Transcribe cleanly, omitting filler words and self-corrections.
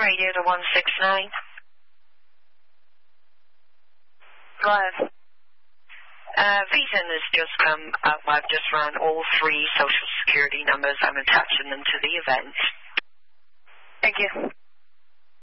radio to 169. Go ahead. Reason is just, I've just run all 3 social security numbers. I'm attaching them to the event. Thank you.